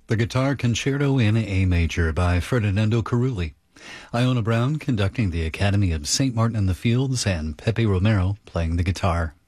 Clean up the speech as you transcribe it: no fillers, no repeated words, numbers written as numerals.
The Guitar Concerto in A Major by Ferdinando Carulli. Iona Brown conducting the Academy of St. Martin in the Fields and Pepe Romero playing the guitar.